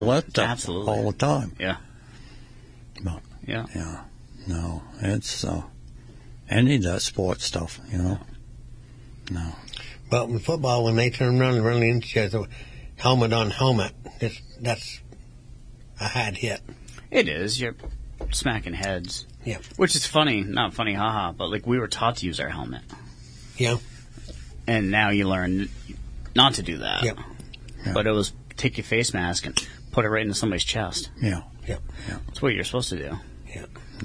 that stuff Absolutely. all the time. Yeah. But, Yeah. yeah, no, it's any of that sports stuff, you know. No. But in football, when they turn around and run into each other, helmet on helmet, that's a hard hit. It is. You're smacking heads. Yeah. Which is funny. Not funny, haha, but like we were taught to use our helmet. Yeah. And now you learn not to do that. Yep. Yeah. But it was take your face mask and put it right into somebody's chest. Yeah. Yeah. That's what you're supposed to do. Yeah.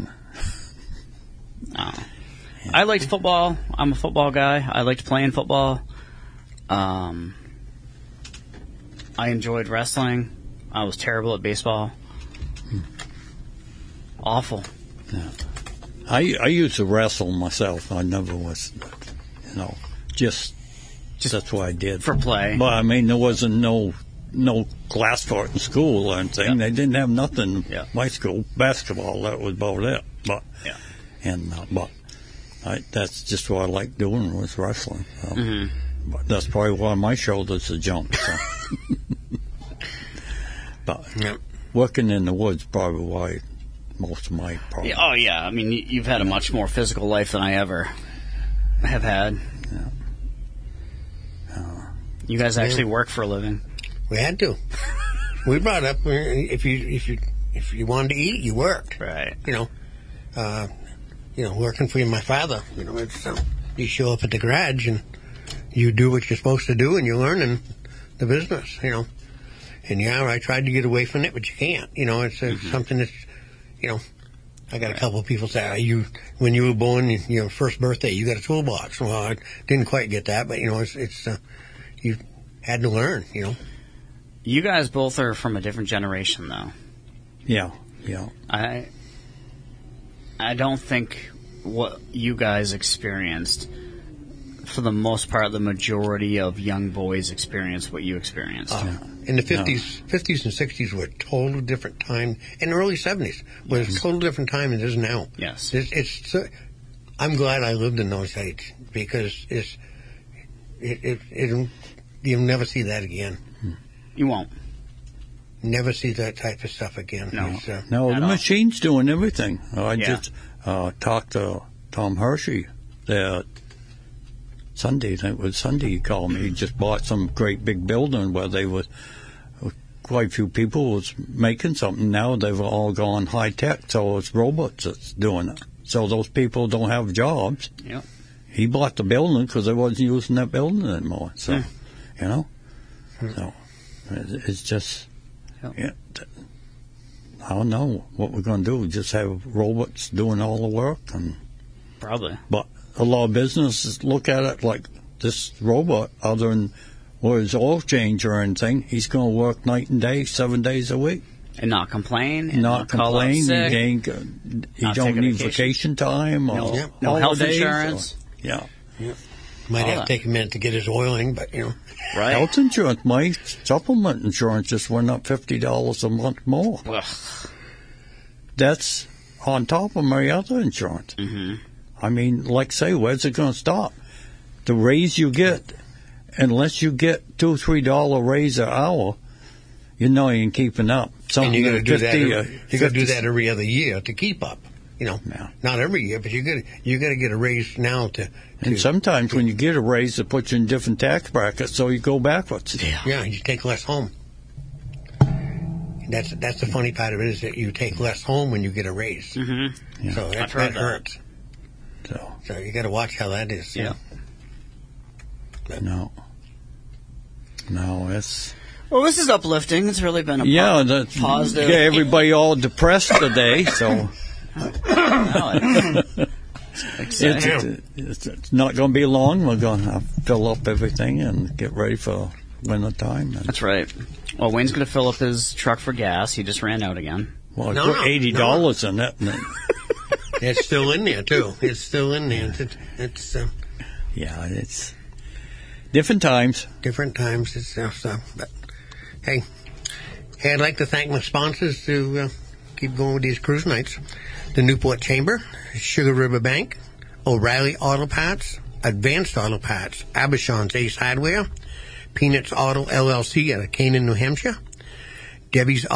Oh. I liked football. I'm a football guy. I liked playing football. I enjoyed wrestling. I was terrible at baseball. Awful. Yeah. I used to wrestle myself. I never was, you know, just that's what I did. For play. But I mean, there wasn't no class for it in school or anything. Yep. They didn't have nothing. Yep. My school basketball. That was about it. But Yeah. and that's just what I liked doing was wrestling. So. Mm-hmm. But that's probably why my shoulders are jumped. So. But Yep. working in the woods probably why most of my problems. Yeah, oh, yeah. I mean, you've had a much more physical life than I ever have had. Yeah. You guys actually work for a living. We had to. We brought up if you wanted to eat, you worked. Right. You know, working for my father. You know, it's you show up at the garage and you do what you're supposed to do, and you're learning the business. You know, and yeah, I tried to get away from it, but you can't. You know, it's something that's, you know. I got a couple of people say, when you were born, your first birthday, you got a toolbox. Well, I didn't quite get that, but, you know, it's you had to learn, you know. You guys both are from a different generation, though. Yeah. I don't think what you guys experienced, for the most part, the majority of young boys experienced what you experienced. In the 50s and 60s were a total different time. In the early 70s was a total different time than it is now. Yes. I'm glad I lived in those days because you'll never see that again. You won't. Never see that type of stuff again. No. No, At the all. machine's doing everything. I Yeah. just talked to Tom Hershey there Sunday. I think it was Sunday he called me. He just bought some great big building where they was quite a few people was making something. Now they've all gone high tech, so it's robots that's doing it. So those people don't have jobs. Yep. He bought the building because they wasn't using that building anymore. So, you know, so it's just, Yep. I don't know what we're going to do. Just have robots doing all the work, Probably. but a lot of businesses look at it like this robot, other than his oil change or anything, he's going to work night and day, 7 days a week. And not complain. And Not call out complain. sick. He Not don't take a need vacation. vacation time or No health holidays insurance. yeah. Might All have that. to take a minute to get his oiling, but, you know. Right? Health insurance, my supplement insurance just went up $50 a month more. Ugh. That's on top of my other insurance. Mm-hmm. I mean, like say, where's it going to stop? The raise you get, unless you get $2-3 raise an hour, you're not even keeping up. And you got to do that. 50, You got to do that every other year to keep up. You know, Yeah. not every year, but you got to get a raise now to. And sometimes when you get a raise, it puts you in different tax brackets, so you go backwards. Yeah, you take less home. That's the funny part of it is that you take less home when you get a raise. Mm-hmm. Yeah. So I've heard that that. hurts. So you got to watch how that is. Yeah. No, it's Well, this is uplifting. It's really been a that's positive. Get everybody all depressed today, so it's not going to be long. We're going to fill up everything and get ready for winter time. That's right. Well, Wayne's going to fill up his truck for gas. He just ran out again. Well, No, put $80 in it. It's still in there too. It's still in there. It's Yeah, it's different times. different times. It's but hey, I'd like to thank my sponsors to keep going with these cruise nights. The Newport Chamber, Sugar River Bank, O'Reilly Auto Parts, Advanced Auto Parts, Abishon's Ace Hardware, Peanuts Auto LLC out of Canaan, New Hampshire, Debbie's